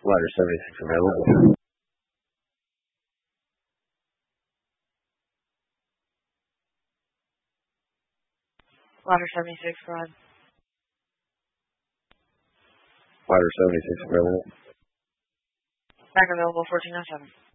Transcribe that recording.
Ladder 76 available. Ladder 76, go ahead. Ladder 76 available. Back available, 1407.